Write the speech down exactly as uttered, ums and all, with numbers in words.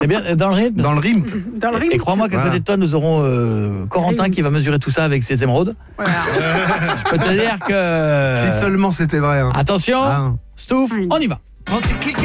C'est bien, dans le rythme. Dans le rythme. Dans le Et, rythme. et crois-moi qu'à Voilà. côté de toi, nous aurons euh, Corentin Rythme. qui va mesurer tout ça avec ses émeraudes. Voilà. Je peux te dire que... Si seulement c'était vrai. Hein. Attention, Ah. Stouff, Oui. on y va. Quand tu cliques